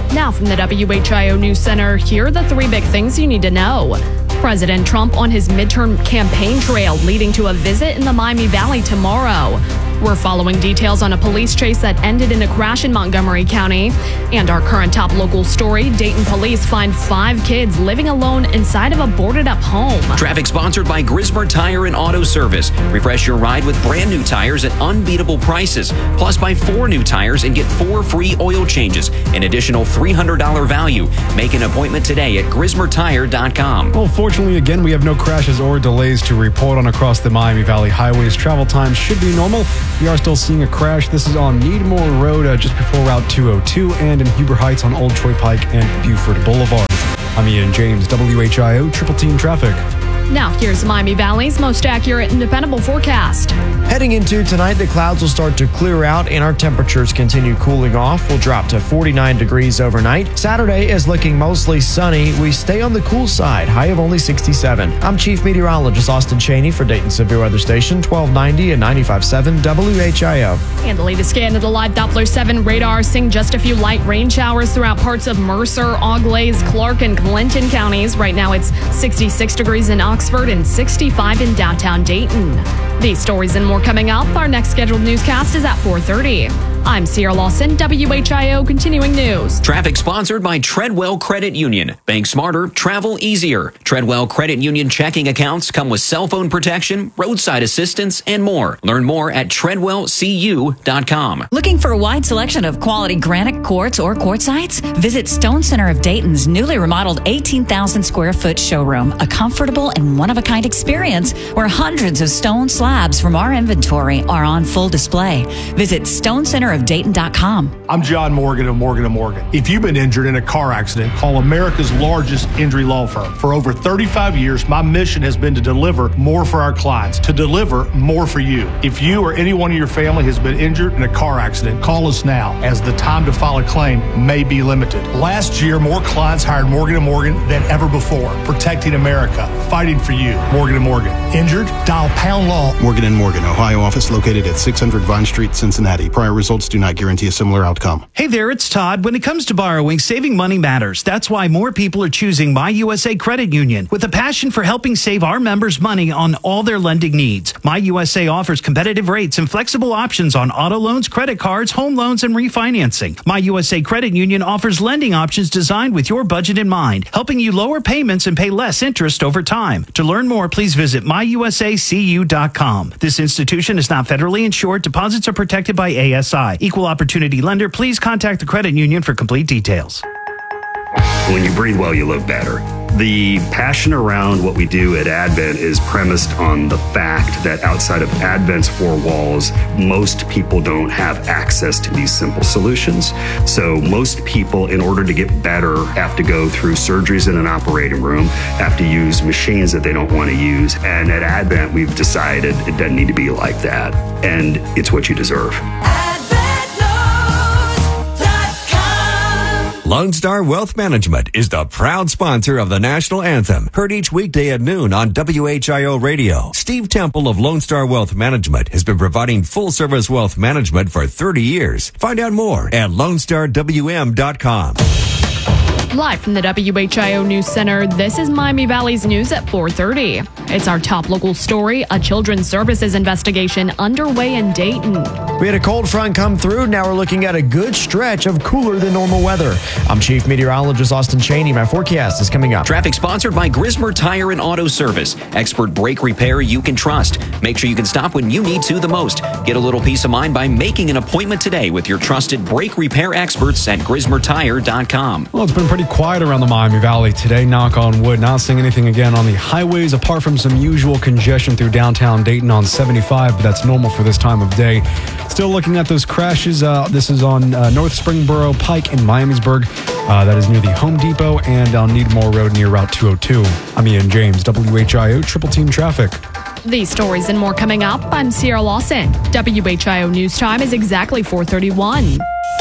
Now from the WHIO News Center, here are the three big things you need to know. President Trump on his midterm campaign trail leading to a visit in the Miami Valley tomorrow. We're following details on a police chase that ended in a crash in Montgomery County. And our current top local story, Dayton police find 5 kids living alone inside of a boarded-up home. Traffic sponsored by Grismer Tire and Auto Service. Refresh your ride with brand new tires at unbeatable prices. Plus, buy 4 new tires and get 4 free oil changes. An additional $300 value. Make an appointment today at GrismerTire.com. Well, fortunately, again, we have no crashes or delays to report on across the Miami Valley highways. Travel times should be normal. We are still seeing a crash. This is on Needmore Road just before Route 202 and in Huber Heights on Old Troy Pike and Buford Boulevard. I'm Ian James, WHIO Triple Team Traffic. Now, here's Miami Valley's most accurate and dependable forecast. Heading into tonight, the clouds will start to clear out and our temperatures continue cooling off. We'll drop to 49 degrees overnight. Saturday is looking mostly sunny. We stay on the cool side, high of only 67. I'm Chief Meteorologist Austin Cheney for Dayton Severe Weather Station, 1290 and 95.7 WHIO. And the latest scan of the live Doppler 7 radar seeing just a few light rain showers throughout parts of Mercer, Auglaize, Clark, and Clinton counties. Right now it's 66 degrees in Oxford and 65 in downtown Dayton. These stories and more coming up. Our next scheduled newscast is at 4:30. I'm Sierra Lawson, WHIO Continuing News. Traffic sponsored by Treadwell Credit Union. Bank smarter, travel easier. Treadwell Credit Union checking accounts come with cell phone protection, roadside assistance, and more. Learn more at TreadwellCU.com. Looking for a wide selection of quality granite quartz or quartzites? Visit Stone Center of Dayton's newly remodeled 18,000 square foot showroom, a comfortable and one-of-a-kind experience where hundreds of stone slabs from our inventory are on full display. Visit StoneCenterOfDayton.com. I'm John Morgan of Morgan & Morgan. If you've been injured in a car accident, call America's largest injury law firm. For over 35 years, my mission has been to deliver more for our clients, to deliver more for you. If you or anyone in your family has been injured in a car accident, call us now, as the time to file a claim may be limited. Last year, more clients hired Morgan & Morgan than ever before, protecting America, fighting for you. Morgan & Morgan. Injured? Dial pound law. Morgan & Morgan, Ohio office located at 600 Vine Street, Cincinnati. Prior results do not guarantee a similar outcome. Hey there, it's Todd. When it comes to borrowing, saving money matters. That's why more people are choosing My USA Credit Union. With a passion for helping save our members money on all their lending needs, My USA offers competitive rates and flexible options on auto loans, credit cards, home loans, and refinancing. My USA Credit Union offers lending options designed with your budget in mind, helping you lower payments and pay less interest over time. To learn more, please visit myusacu.com. This institution is not federally insured. Deposits are protected by ASI. Equal opportunity lender. Please contact the credit union for complete details. When you breathe well, you look better. The passion around what we do at Advent is premised on the fact that outside of Advent's 4 walls, most people don't have access to these simple solutions. So most people, in order to get better, have to go through surgeries in an operating room, have to use machines that they don't want to use. And at Advent, we've decided it doesn't need to be like that. And it's what you deserve. Lone Star Wealth Management is the proud sponsor of the national anthem, heard each weekday at noon on WHIO Radio. Steve Temple of Lone Star Wealth Management has been providing full-service wealth management for 30 years. Find out more at LoneStarWM.com. Live from the WHIO News Center, this is Miami Valley's news at 4:30. It's our top local story, a children's services investigation underway in Dayton. We had a cold front come through. Now we're looking at a good stretch of cooler than normal weather. I'm Chief Meteorologist Austin Cheney. My forecast is coming up. Traffic sponsored by Grismer Tire and Auto Service. Expert brake repair you can trust. Make sure you can stop when you need to the most. Get a little peace of mind by making an appointment today with your trusted brake repair experts at GrismerTire.com. Well, it's been pretty quiet around the Miami Valley today, knock on wood. Not seeing anything again on the highways apart from some usual congestion through downtown Dayton on 75, but that's normal for this time of day. Still looking at those crashes. This is on North Springboro Pike in Miamisburg. That is near the Home Depot and on Needmore Road near Route 202. I'm Ian James, WHIO Triple Team Traffic. These stories and more coming up. I'm Sierra Lawson. WHIO News Time is exactly 4:31.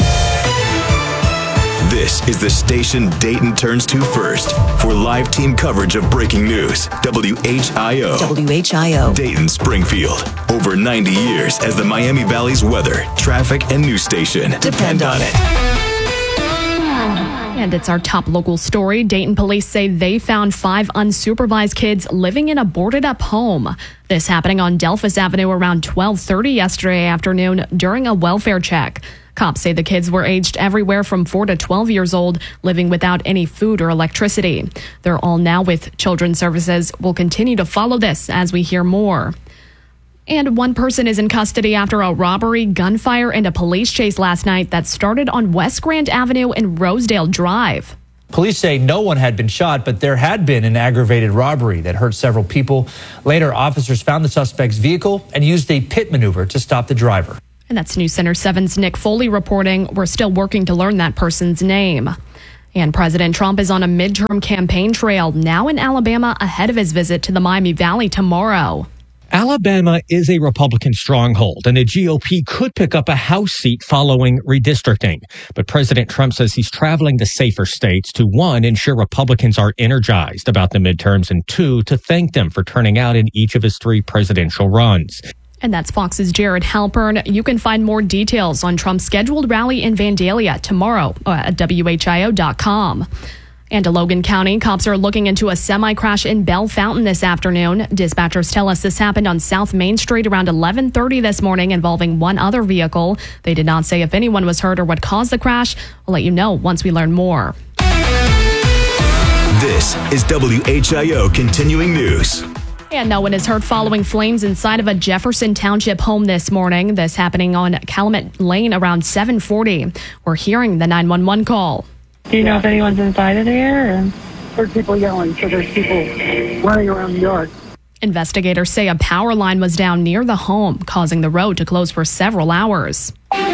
This is the station Dayton turns to first for live team coverage of breaking news. WHIO. WHIO. Dayton Springfield. Over 90 years as the Miami Valley's weather, traffic, and news station. Depend on it. And it's our top local story. Dayton police say they found 5 unsupervised kids living in a boarded-up home. This happening on Delphus Avenue around 12:30 yesterday afternoon during a welfare check. Cops say the kids were aged everywhere from 4 to 12 years old, living without any food or electricity. They're all now with Children's Services. We'll continue to follow this as we hear more. And one person is in custody after a robbery, gunfire, and a police chase last night that started on West Grand Avenue and Rosedale Drive. Police say no one had been shot, but there had been an aggravated robbery that hurt several people. Later, officers found the suspect's vehicle and used a pit maneuver to stop the driver. And that's News Center 7's Nick Foley reporting. We're still working to learn that person's name. And President Trump is on a midterm campaign trail now in Alabama ahead of his visit to the Miami Valley tomorrow. Alabama is a Republican stronghold, and the GOP could pick up a House seat following redistricting. But President Trump says he's traveling to safer states to, 1, ensure Republicans are energized about the midterms, and 2, to thank them for turning out in each of his 3 presidential runs. And that's Fox's Jared Halpern. You can find more details on Trump's scheduled rally in Vandalia tomorrow at WHIO.com. And to Logan County, cops are looking into a semi-crash in Bell Fountain this afternoon. Dispatchers tell us this happened on South Main Street around 11:30 this morning involving one other vehicle. They did not say if anyone was hurt or what caused the crash. We'll let you know once we learn more. This is WHIO Continuing News. And no one is hurt following flames inside of a Jefferson Township home this morning. This happening on Calumet Lane around 7:40. We're hearing the 911 call. Do you know if anyone's inside of there? Heard people yelling, so there's people running around the yard. Investigators say a power line was down near the home, causing the road to close for several hours.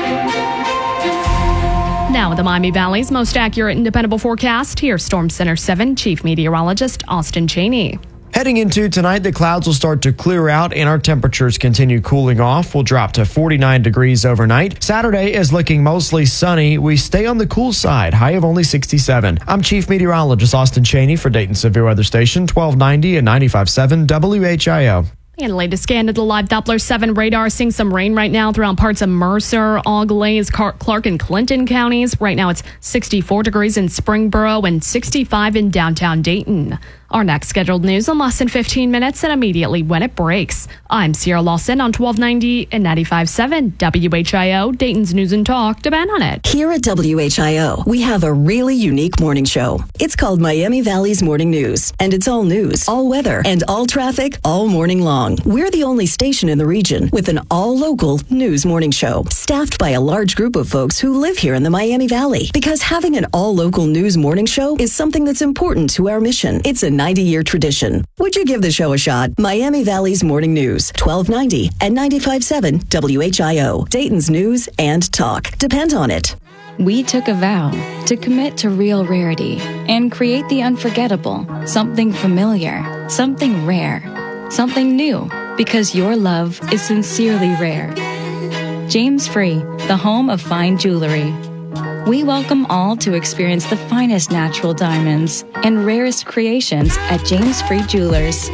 Now with the Miami Valley's most accurate and dependable forecast, here's Storm Center 7 Chief Meteorologist Austin Cheney. Heading into tonight, the clouds will start to clear out and our temperatures continue cooling off. We'll drop to 49 degrees overnight. Saturday is looking mostly sunny. We stay on the cool side, high of only 67. I'm Chief Meteorologist Austin Cheney for Dayton Severe Weather Station, 1290 and 95.7 WHIO. And latest scan of the live Doppler 7 radar, seeing some rain right now throughout parts of Mercer, Auglaize, Clark, and Clinton counties. Right now it's 64 degrees in Springboro and 65 in downtown Dayton. Our next scheduled news in less than 15 minutes and immediately when it breaks. I'm Sierra Lawson on 1290 and 95.7 WHIO, Dayton's News and Talk. Depend on it. Here at WHIO, we have a really unique morning show. It's called Miami Valley's Morning News, and it's all news, all weather, and all traffic all morning long. We're the only station in the region with an all-local news morning show, staffed by a large group of folks who live here in the Miami Valley. Because having an all-local news morning show is something that's important to our mission. It's a 90-year tradition. Would you give the show a shot? Miami Valley's Morning News, 1290 and 95.7 WHIO, Dayton's News and Talk. Depend on it. We took a vow to commit to real rarity and create the unforgettable, something familiar, something rare, something new, because your love is sincerely rare. James Free, the home of fine jewelry. We welcome all to experience the finest natural diamonds and rarest creations at James Free Jewelers.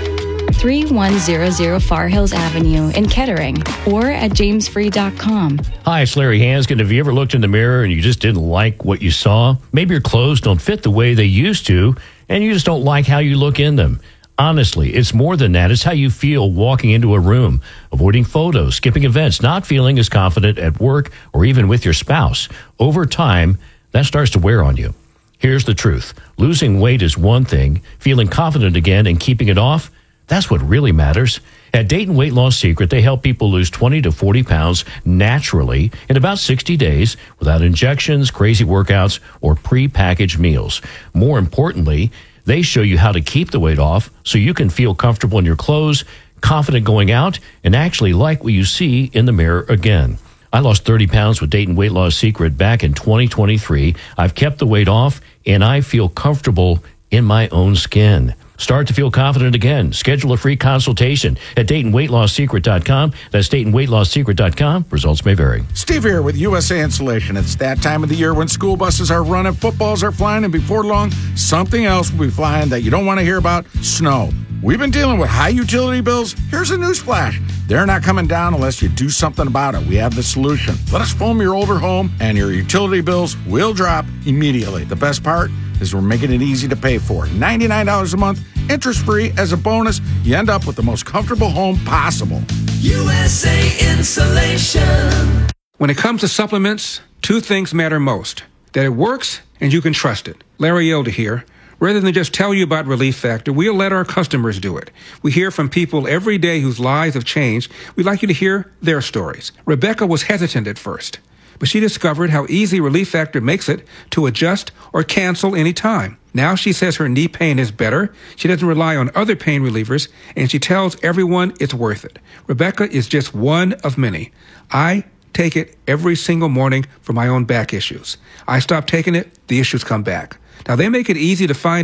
3100 Far Hills Avenue in Kettering or at jamesfree.com. Hi, it's Larry Hanskin. Have you ever looked in the mirror and you just didn't like what you saw? Maybe your clothes don't fit the way they used to and you just don't like how you look in them. Honestly, it's more than that. It's how you feel walking into a room, avoiding photos, skipping events, not feeling as confident at work or even with your spouse. Over time, that starts to wear on you. Here's the truth. Losing weight is one thing. Feeling confident again and keeping it off, that's what really matters. At Dayton Weight Loss Secret, they help people lose 20 to 40 pounds naturally in about 60 days without injections, crazy workouts, or pre-packaged meals. More importantly, they show you how to keep the weight off so you can feel comfortable in your clothes, confident going out, and actually like what you see in the mirror again. I lost 30 pounds with Dayton Weight Loss Secret back in 2023. I've kept the weight off, and I feel comfortable in my own skin. Start to feel confident again. Schedule a free consultation at DaytonWeightLossSecret.com. That's DaytonWeightLossSecret.com. Results may vary. Steve here with USA Insulation. It's that time of the year when school buses are running, footballs are flying, and before long, something else will be flying that you don't want to hear about: snow. We've been dealing with high utility bills. Here's a newsflash: they're not coming down unless you do something about it. We have the solution. Let us foam your older home, and your utility bills will drop immediately. The best part is we're making it easy to pay for. $99 a month, interest-free. As a bonus, you end up with the most comfortable home possible. USA Insulation. When it comes to supplements, two things matter most: that it works and you can trust it. Larry Elder here. Rather than just tell you about Relief Factor, we'll let our customers do it. We hear from people every day whose lives have changed. We'd like you to hear their stories. Rebecca was hesitant at first, but she discovered how easy Relief Factor makes it to adjust or cancel any time. Now she says her knee pain is better, she doesn't rely on other pain relievers, and she tells everyone it's worth it. Rebecca is just one of many. I take it every single morning for my own back issues. I stop taking it, the issues come back. Now, they make it easy to find